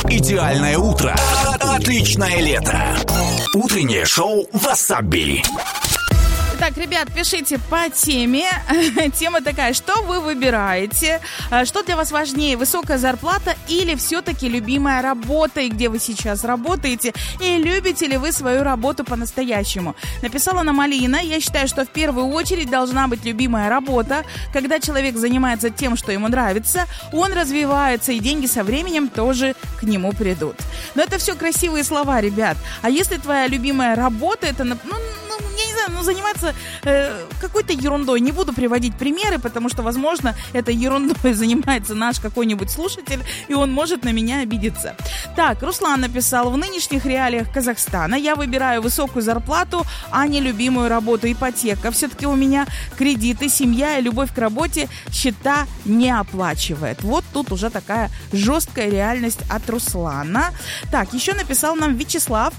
Идеальное утро. Отличное лето. Утреннее шоу «Васаби». Так, ребят, пишите по теме. Тема такая: что вы выбираете? Что для вас важнее, высокая зарплата или все-таки любимая работа? И где вы сейчас работаете? И любите ли вы свою работу по-настоящему? Написала нам Алина. Я считаю, что в первую очередь должна быть любимая работа. Когда человек занимается тем, что ему нравится, он развивается, и деньги со временем тоже к нему придут. Но это все красивые слова, ребят. А если твоя любимая работа, это, заниматься какой-то ерундой. Не буду приводить примеры, потому что, возможно, этой ерундой занимается наш какой-нибудь слушатель, и он может на меня обидеться. Так, Руслан написал: в нынешних реалиях Казахстана я выбираю высокую зарплату, а не любимую работу. Ипотека. Все-таки у меня кредиты, семья и любовь к работе счета не оплачивает. Вот тут уже такая жесткая реальность от Руслана. Так, еще написал нам Вячеслав.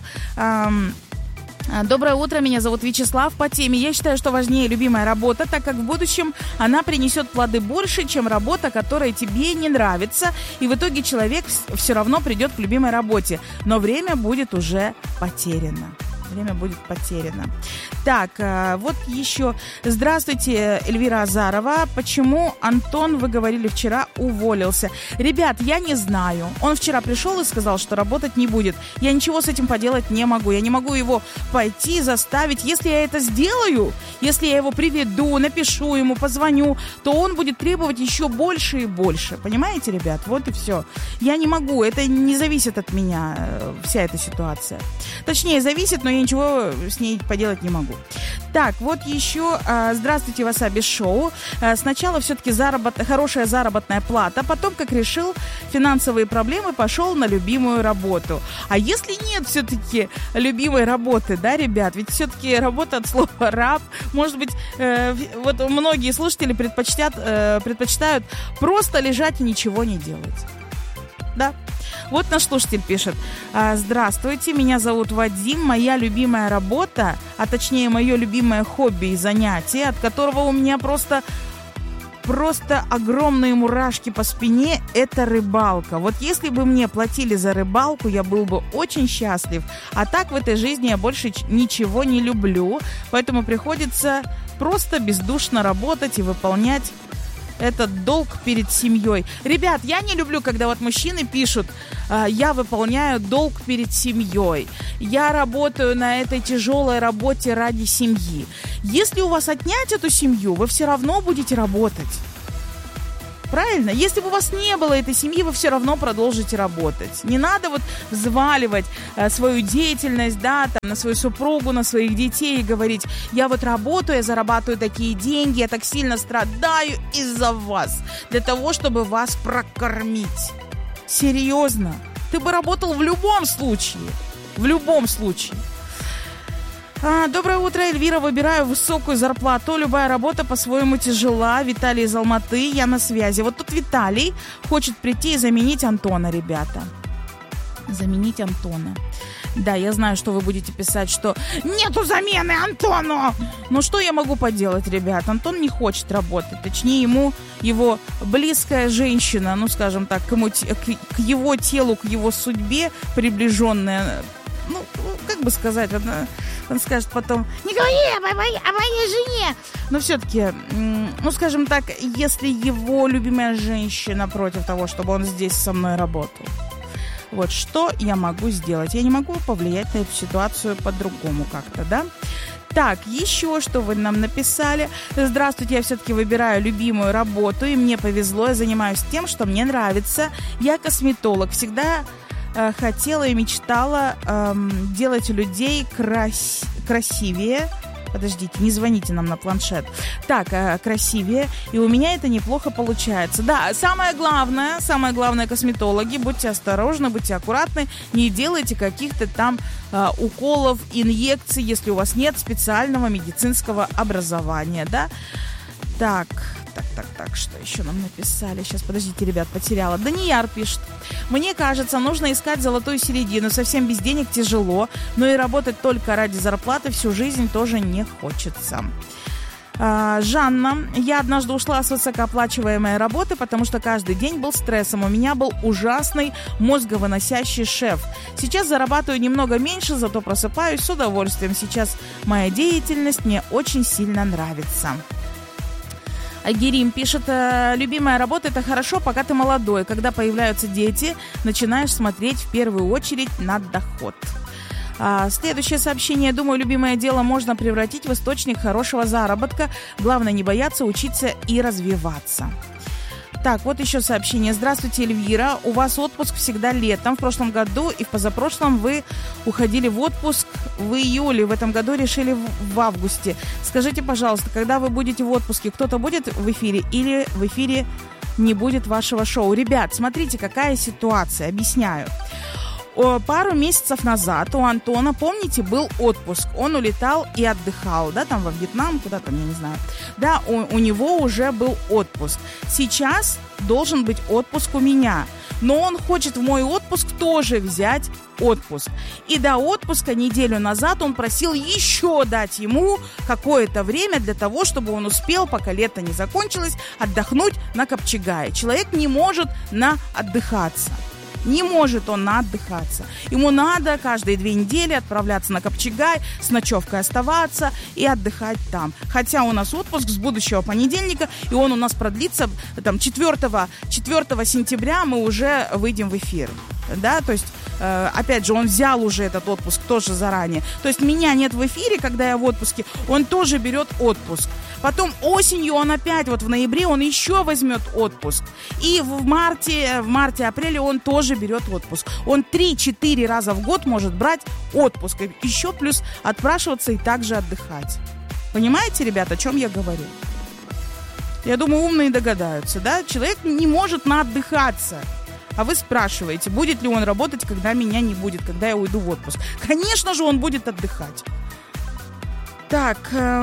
Доброе утро, меня зовут Вячеслав. По теме: я считаю, что важнее любимая работа, так как в будущем она принесет плоды больше, чем работа, которая тебе не нравится, и в итоге человек все равно придет к любимой работе, но время будет уже потеряно. Время будет потеряно. Так, вот еще. Здравствуйте, Эльвира Азарова. Почему Антон, вы говорили, вчера уволился? Ребят, я не знаю. Он вчера пришел и сказал, что работать не будет. Я ничего с этим поделать не могу. Я не могу его пойти заставить. Если я это сделаю, если я его приведу, напишу ему, позвоню, то он будет требовать еще больше и больше. Понимаете, ребят? Вот и все. Я не могу. Это не зависит от меня, вся эта ситуация. Точнее, зависит, но я ничего с ней поделать не могу. Так, вот еще. Здравствуйте, Васаби Шоу. Сначала все-таки хорошая заработная плата, потом, как решил финансовые проблемы, пошел на любимую работу. А если нет все-таки любимой работы, да, ребят? Ведь все-таки работа от слова раб. Может быть, вот многие слушатели предпочитают просто лежать и ничего не делать. Да. Вот наш слушатель пишет: здравствуйте, меня зовут Вадим. Моя любимая работа, а точнее мое любимое хобби и занятие, от которого у меня просто огромные мурашки по спине, это рыбалка. Вот если бы мне платили за рыбалку, я был бы очень счастлив. А так в этой жизни я больше ничего не люблю, поэтому приходится просто бездушно работать и выполнять этот долг перед семьей. Ребят, я не люблю, когда вот мужчины пишут: я выполняю долг перед семьей, я работаю на этой тяжелой работе ради семьи. Если у вас отнять эту семью, вы все равно будете работать. Правильно? Если бы у вас не было этой семьи, вы все равно продолжите работать. Не надо вот взваливать свою деятельность, да, там, на свою супругу, на своих детей и говорить: я вот работаю, я зарабатываю такие деньги, я так сильно страдаю из-за вас, для того, чтобы вас прокормить. Серьезно? Ты бы работал в любом случае. В любом случае. Доброе утро, Эльвира. Выбираю высокую зарплату. Любая работа по-своему тяжела. Виталий из Алматы. Я на связи. Вот тут Виталий хочет прийти и заменить Антона, ребята. Заменить Антона. Да, я знаю, что вы будете писать, что нету замены Антону. Но что я могу поделать, ребят? Антон не хочет работать. Точнее, ему его близкая женщина, ну, скажем так, к его телу, к его судьбе приближенная, ну, как бы сказать, он скажет потом: не говори о моей жене. Но все-таки, ну, скажем так, если его любимая женщина против того, чтобы он здесь со мной работал, вот что я могу сделать? Я не могу повлиять на эту ситуацию по-другому как-то, да? Так, еще что вы нам написали. Здравствуйте, я все-таки выбираю любимую работу, и мне повезло, я занимаюсь тем, что мне нравится. Я косметолог. Всегда хотела и мечтала делать людей красивее. Подождите, не звоните нам на планшет. Так, красивее. И у меня это неплохо получается. Да, самое главное, косметологи, будьте осторожны, будьте аккуратны. Не делайте каких-то там уколов, инъекций, если у вас нет специального медицинского образования, да? Так, что еще нам написали? Сейчас, подождите, ребят, потеряла. Данияр пишет: мне кажется, нужно искать золотую середину. Совсем без денег тяжело, но и работать только ради зарплаты всю жизнь тоже не хочется. Жанна, я однажды ушла с высокооплачиваемой работы, потому что каждый день был стрессом. У меня был ужасный мозговыносящий шеф. Сейчас зарабатываю немного меньше, зато просыпаюсь с удовольствием. Сейчас моя деятельность мне очень сильно нравится. Агирим пишет: любимая работа — это хорошо, пока ты молодой. Когда появляются дети, начинаешь смотреть в первую очередь на доход. Следующее сообщение. Думаю, любимое дело можно превратить в источник хорошего заработка. Главное не бояться, учиться и развиваться. Так, вот еще сообщение. Здравствуйте, Эльвира. У вас отпуск всегда летом. В прошлом году и в позапрошлом вы уходили в отпуск в июле. В этом году решили в августе. Скажите, пожалуйста, когда вы будете в отпуске, кто-то будет в эфире или в эфире не будет вашего шоу? Ребят, смотрите, какая ситуация. Объясняю. Пару месяцев назад у Антона, помните, был отпуск. Он улетал и отдыхал, да, там во Вьетнам, куда там, я не знаю. Да, у него уже был отпуск. Сейчас должен быть отпуск у меня. Но он хочет в мой отпуск тоже взять отпуск. И до отпуска неделю назад он просил еще дать ему какое-то время для того, чтобы он успел, пока лето не закончилось, отдохнуть на Копчегае. Человек не может наотдыхаться. Не может он наотдыхаться. Ему надо каждые 2 недели отправляться на Копчегай, с ночевкой оставаться и отдыхать там. Хотя у нас отпуск с будущего понедельника, и он у нас продлится там, 4 сентября мы уже выйдем в эфир. Да, то есть, опять же, он взял уже этот отпуск тоже заранее. То есть меня нет в эфире, когда я в отпуске, он тоже берет отпуск. Потом осенью он опять, вот в ноябре, он еще возьмет отпуск. И в марте-апреле он тоже берет отпуск. Он 3-4 раза в год может брать отпуск. Еще плюс отпрашиваться и также отдыхать. Понимаете, ребята, о чем я говорю? Я думаю, умные догадаются, да? Человек не может наотдыхаться. А вы спрашиваете, будет ли он работать, когда меня не будет, когда я уйду в отпуск. Конечно же, он будет отдыхать. Так,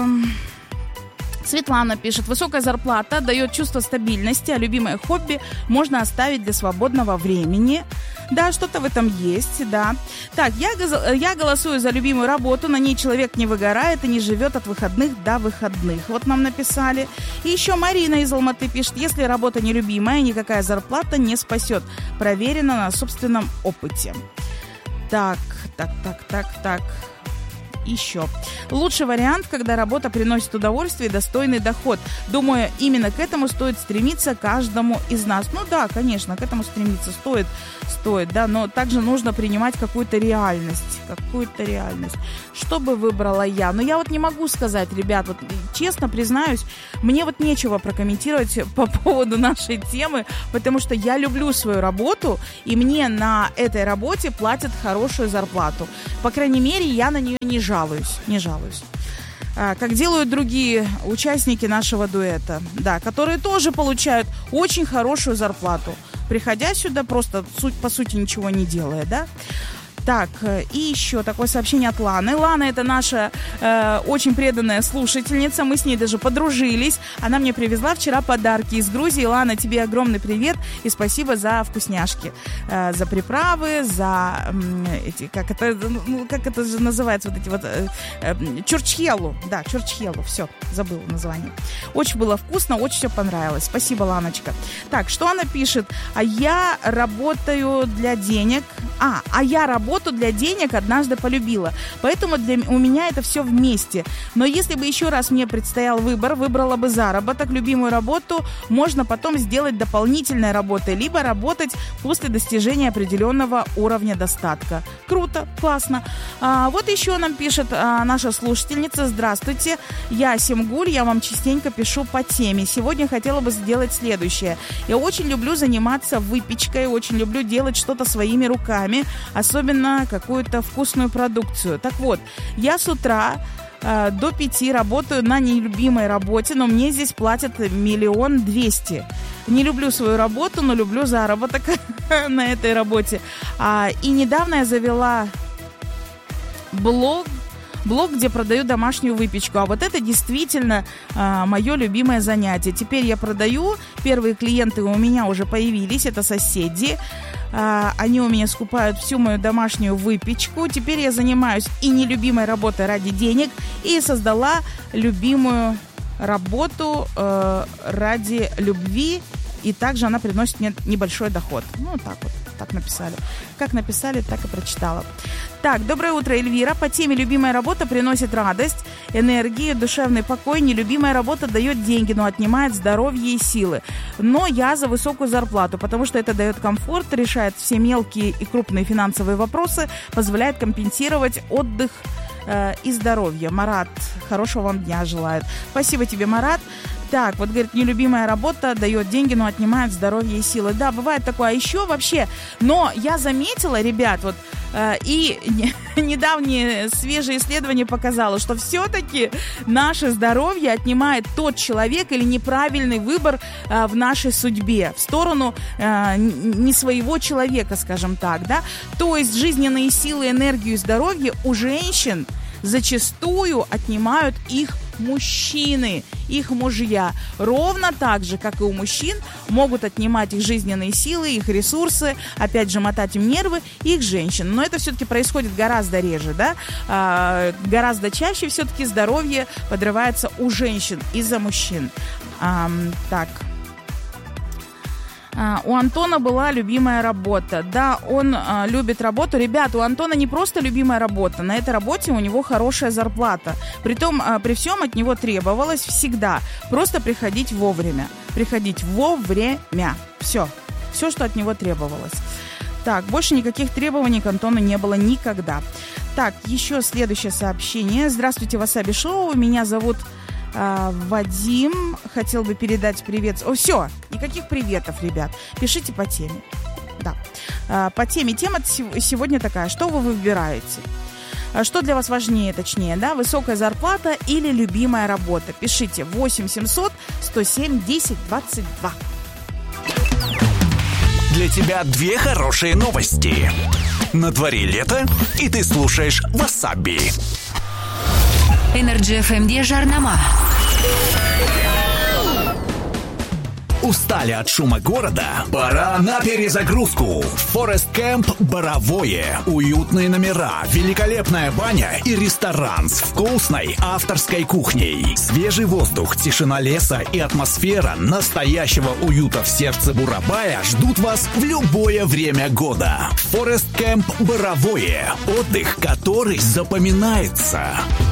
Светлана пишет: высокая зарплата дает чувство стабильности, а любимое хобби можно оставить для свободного времени. Да, что-то в этом есть, да. Так, я голосую за любимую работу, на ней человек не выгорает и не живет от выходных до выходных. Вот нам написали. И еще Марина из Алматы пишет: если работа нелюбимая, никакая зарплата не спасет. Проверено на собственном опыте. Так. Еще. Лучший вариант, когда работа приносит удовольствие и достойный доход. Думаю, именно к этому стоит стремиться каждому из нас. Ну да, конечно, к этому стремиться стоит, да, но также нужно принимать какую-то реальность. Что бы выбрала я? Но я вот не могу сказать, ребят, вот честно признаюсь, мне вот нечего прокомментировать по поводу нашей темы, потому что я люблю свою работу, и мне на этой работе платят хорошую зарплату. По крайней мере, я на нее не жалуюсь. Как делают другие участники нашего дуэта, да, которые тоже получают очень хорошую зарплату, приходя сюда просто, по сути, ничего не делая, да. Так, и еще такое сообщение от Ланы. Лана — это наша очень преданная слушательница. Мы с ней даже подружились. Она мне привезла вчера подарки из Грузии. Лана, тебе огромный привет и спасибо за вкусняшки, за приправы, за эти, как это же называется, вот эти вот чурчхелу. Да, чурчхелу. Все, забыла название. Очень было вкусно, очень все понравилось. Спасибо, Ланочка. Так, что она пишет? Я работаю для денег. Я работу для денег однажды полюбила. Поэтому у меня это все вместе. Но если бы еще раз мне предстоял выбор, выбрала бы заработок. Любимую работу можно потом сделать дополнительной работой, либо работать после достижения определенного уровня достатка. Круто, классно. Вот еще нам пишет наша слушательница. Здравствуйте, я Семгуль, я вам частенько пишу по теме. Сегодня хотела бы сделать следующее. Я очень люблю заниматься выпечкой, очень люблю делать что-то своими руками, особенно какую-то вкусную продукцию. Так вот, я с утра до 5 работаю на нелюбимой работе, но мне здесь платят 1 200 000. Не люблю свою работу, но люблю заработок на этой работе. И недавно я завела блог, где продаю домашнюю выпечку. А вот это действительно мое любимое занятие. Теперь я продаю. Первые клиенты у меня уже появились. Это соседи. Они у меня скупают всю мою домашнюю выпечку. Теперь я занимаюсь и нелюбимой работой ради денег. И создала любимую работу ради любви, и также она приносит мне небольшой доход. Ну, так вот, так написали. Как написали, так и прочитала. Так, доброе утро, Эльвира. По теме «Любимая работа приносит радость, энергию, душевный покой». Нелюбимая работа дает деньги, но отнимает здоровье и силы. Но я за высокую зарплату, потому что это дает комфорт, решает все мелкие и крупные финансовые вопросы, позволяет компенсировать отдых и здоровье. Марат, хорошего вам дня желает. Спасибо тебе, Марат. Так, вот, говорит, нелюбимая работа дает деньги, но отнимает здоровье и силы. Да, бывает такое. А еще вообще, но я заметила, ребят, вот, и недавнее свежее исследование показало, что все-таки наше здоровье отнимает тот человек или неправильный выбор в нашей судьбе, в сторону не своего человека, скажем так, да. То есть жизненные силы, энергию и здоровье у женщин зачастую отнимают их мужчины, их мужья. Ровно так же, как и у мужчин, могут отнимать их жизненные силы, их ресурсы, опять же, мотать им нервы, их женщин. Но это все-таки происходит гораздо реже, да? Гораздо чаще все-таки здоровье подрывается у женщин из-за мужчин. Так. У Антона была любимая работа. Да, он любит работу. Ребята, у Антона не просто любимая работа. На этой работе у него хорошая зарплата. Притом, при всем от него требовалось всегда просто приходить вовремя. Приходить вовремя. Все, что от него требовалось. Так, больше никаких требований к Антону не было никогда. Так, еще следующее сообщение. Здравствуйте, Васаби Шоу. Меня зовут Вадим. Хотел бы передать привет. О, все, никаких приветов, ребят. Пишите по теме. Да. По теме. Тема сегодня такая. Что вы выбираете? Что для вас важнее, точнее, да? Высокая зарплата или любимая работа? Пишите 8 700 107 10 22. Для тебя две хорошие новости. На дворе лето, и ты слушаешь Васаби. Energy FM жарнама. Устали от шума города? Пора на перезагрузку. Forest Camp Боровое. Уютные номера, великолепная баня и ресторан с вкусной авторской кухней. Свежий воздух, тишина леса и атмосфера настоящего уюта в сердце Бурабая ждут вас в любое время года. Forest Camp Боровое. Отдых, который запоминается.